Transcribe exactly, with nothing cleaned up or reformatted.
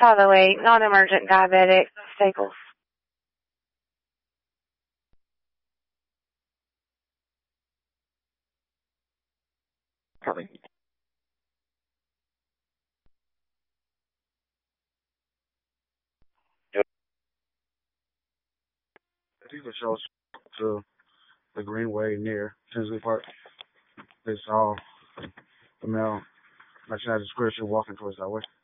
By the way, non-emergent diabetic, Staples. Probably. If you could show us to the Greenway near Tinsley Park, they saw the male, like she had a description walking towards that way.